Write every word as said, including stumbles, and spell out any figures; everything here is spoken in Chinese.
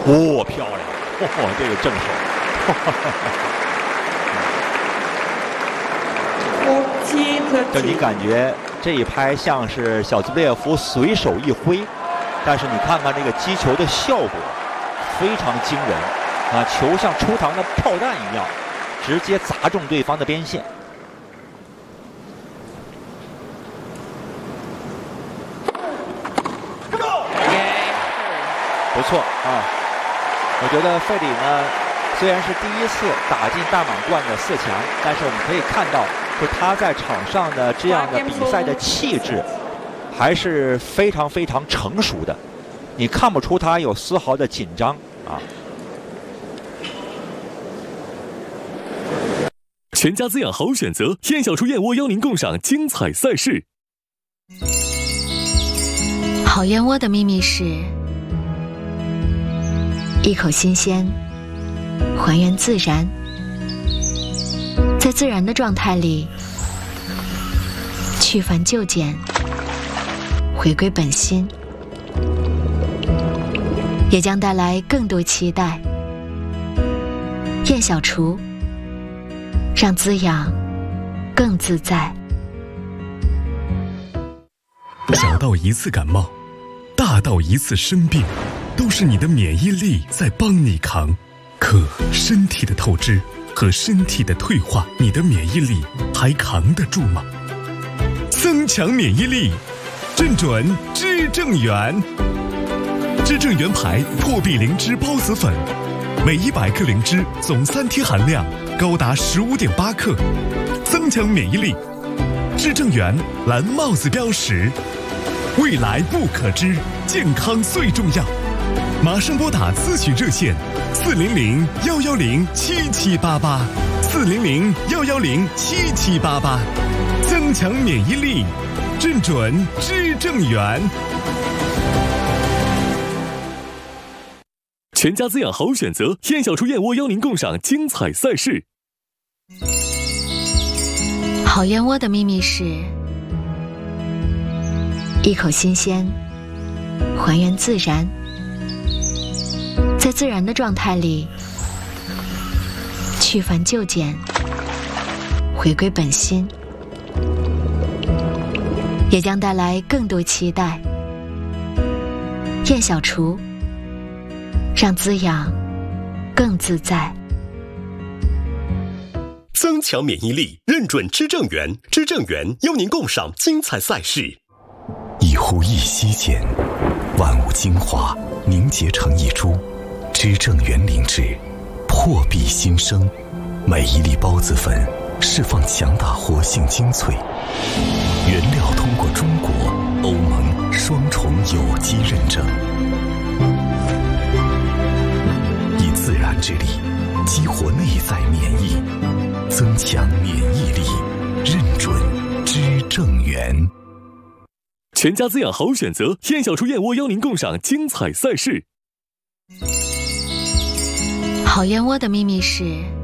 哦，漂亮！哦，这个正手。就你感觉这一拍像是小兹布列夫随手一挥，但是你看看这个击球的效果非常惊人啊！球像出膛的炮弹一样，直接砸中对方的边线。不错啊！我觉得费里呢，虽然是第一次打进大满贯的四强，但是我们可以看到，就他在场上的这样的比赛的气质，还是非常非常成熟的，你看不出他有丝毫的紧张啊。 全家滋养好选择，燕小厨燕窝邀您共赏精彩赛事。 好燕窝的秘密是一口新鲜，还原自然，在自然的状态里去繁就简，回归本心，也将带来更多期待。燕小厨，让滋养更自在。 小到一次感冒，大到一次生病，都是你的免疫力在帮你扛。可身体的透支和身体的退化，你的免疫力还扛得住吗？增强免疫力，正准知正元。知正元牌破壁灵芝孢子粉，每一百克灵芝总三贴含量高达十五点八克，增强免疫力。知正元蓝帽子标识，未来不可知，健康最重要。马上拨打咨询热线四零零幺幺零七七八八，四零零幺幺零七七八八，增强免疫力，正准知正元。全家滋养好选择，燕小厨燕窝邀您共赏精彩赛事。 好燕窝的秘密是一口新鲜，还原自然，在自然的状态里去繁就简，回归本心，也将带来更多期待。燕小厨，让滋养更自在。 增强免疫力，认准知正元，知正元邀您共赏精彩赛事。 一呼一吸间，万物精华凝结成一株，知正元灵芝，破壁新生。每一粒孢子粉释放强大活性精粹，原料通过中国、欧盟双重有机认证，以自然之力激活内在免疫，增强免疫力，认准知正元。全家滋养好选择，燕小厨燕窝邀您共赏精彩赛事。 好燕窝的秘密是